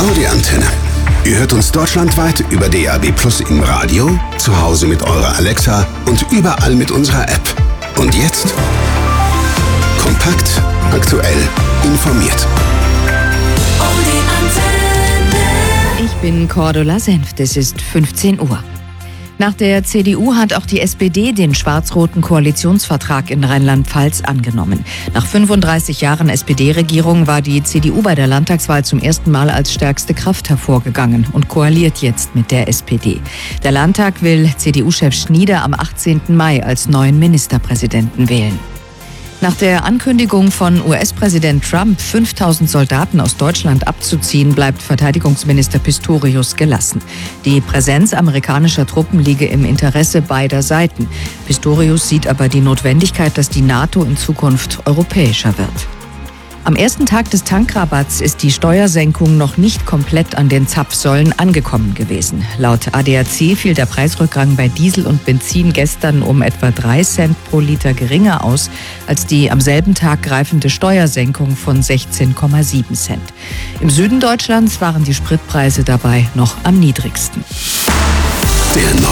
Die Antenne. Ihr hört uns deutschlandweit über DAB+ im Radio, zu Hause mit eurer Alexa und überall mit unserer App. Und jetzt kompakt, aktuell, informiert. Ich bin Cordula Senft, es ist 15 Uhr. Nach der CDU hat auch die SPD den schwarz-roten Koalitionsvertrag in Rheinland-Pfalz angenommen. Nach 35 Jahren SPD-Regierung war die CDU bei der Landtagswahl zum ersten Mal als stärkste Kraft hervorgegangen und koaliert jetzt mit der SPD. Der Landtag will CDU-Chef Schnieder am 18. Mai als neuen Ministerpräsidenten wählen. Nach der Ankündigung von US-Präsident Trump, 5000 Soldaten aus Deutschland abzuziehen, bleibt Verteidigungsminister Pistorius gelassen. Die Präsenz amerikanischer Truppen liege im Interesse beider Seiten. Pistorius sieht aber die Notwendigkeit, dass die NATO in Zukunft europäischer wird. Am ersten Tag des Tankrabatts ist die Steuersenkung noch nicht komplett an den Zapfsäulen angekommen gewesen. Laut ADAC fiel der Preisrückgang bei Diesel und Benzin gestern um etwa 3 Cent pro Liter geringer aus als die am selben Tag greifende Steuersenkung von 16,7 Cent. Im Süden Deutschlands waren die Spritpreise dabei noch am niedrigsten. Der